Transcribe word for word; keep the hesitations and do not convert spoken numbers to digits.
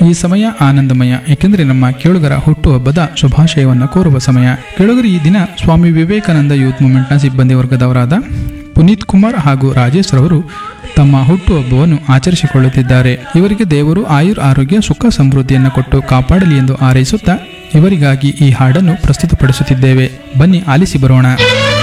ಈ ಸಮಯ ಆನಂದಮಯ, ಏಕೆಂದರೆ ನಮ್ಮ ಕೇಳುಗರ ಹುಟ್ಟುಹಬ್ಬದ ಶುಭಾಶಯವನ್ನು ಕೋರುವ ಸಮಯ. ಕೇಳುಗರು, ಈ ದಿನ ಸ್ವಾಮಿ ವಿವೇಕಾನಂದ ಯೂತ್ ಮೂವ್ಮೆಂಟ್ನ ಸಿಬ್ಬಂದಿ ವರ್ಗದವರಾದ ಪುನೀತ್ ಕುಮಾರ್ ಹಾಗೂ ರಾಜೇಶ್ ರವರು ತಮ್ಮ ಹುಟ್ಟುಹಬ್ಬವನ್ನು ಆಚರಿಸಿಕೊಳ್ಳುತ್ತಿದ್ದಾರೆ. ಇವರಿಗೆ ದೇವರು ಆಯುರ್ ಆರೋಗ್ಯ ಸುಖ ಸಮೃದ್ಧಿಯನ್ನು ಕೊಟ್ಟು ಕಾಪಾಡಲಿ ಎಂದು ಹಾರೈಸುತ್ತಾ ಇವರಿಗಾಗಿ ಈ ಹಾಡನ್ನು ಪ್ರಸ್ತುತಪಡಿಸುತ್ತಿದ್ದೇವೆ. ಬನ್ನಿ ಆಲಿಸಿ ಬರೋಣ.